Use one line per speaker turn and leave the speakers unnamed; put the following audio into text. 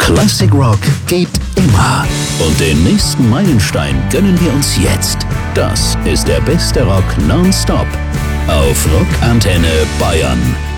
Classic Rock geht immer. Und den nächsten Meilenstein gönnen wir uns jetzt. Das ist der beste Rock nonstop auf Rockantenne Bayern.